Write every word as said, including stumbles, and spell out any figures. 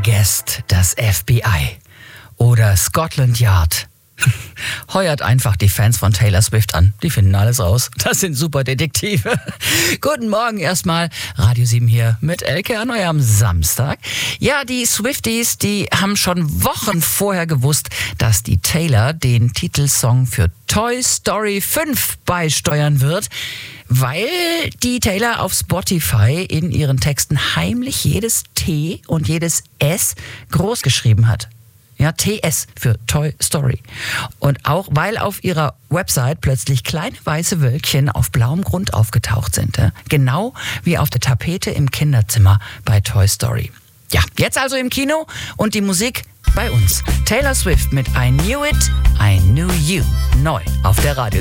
Vergesst das F B I oder Scotland Yard. Heuert einfach die Fans von Taylor Swift an. Die finden alles raus. Das sind super Detektive. Guten Morgen erstmal. Radio sieben hier mit Elke an eurem Samstag. Ja, die Swifties, die haben schon Wochen vorher gewusst, dass die Taylor den Titelsong für Toy Story fünf beisteuern wird, weil die Taylor auf Spotify in ihren Texten heimlich jedes T und jedes S groß geschrieben hat. Ja, T S für Toy Story. Und auch, weil auf ihrer Website plötzlich kleine weiße Wölkchen auf blauem Grund aufgetaucht sind. Ja? Genau wie auf der Tapete im Kinderzimmer bei Toy Story. Ja, jetzt also im Kino und die Musik bei uns. Taylor Swift mit I Knew It, I Knew You. Neu auf der Radio.